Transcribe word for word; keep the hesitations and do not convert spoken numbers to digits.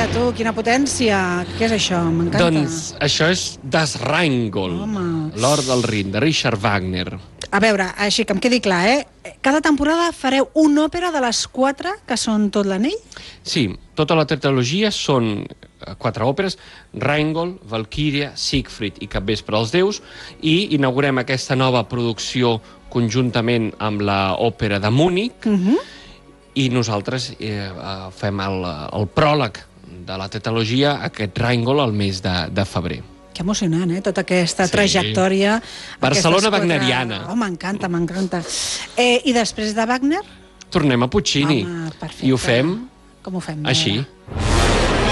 mira tu, quina potència. Què és això? M'encanta. Doncs això és Das Rheingold, l'or del Rin, de Richard Wagner. A veure, així que em quedi clar, eh? Cada temporada fareu una òpera de les quatre que són tot l'anell? Sí, tota la tetralogia són quatre òperes, Rheingold, Valkyria, Siegfried i Capvespre dels déus, i inaugurem aquesta nova producció conjuntament amb l'òpera de Múnich, uh-huh. i nosaltres eh, fem el, el pròleg de la tetralogia, aquest Rheingold, al mes de, de febrer. Que emocionant, eh? Tota aquesta sí. trajectòria. Barcelona quatre... wagneriana. Oh, m'encanta, m'encanta. Eh, I després de Wagner? Tornem a Puccini. Home, perfecte. I ho fem... Com ho fem? Així.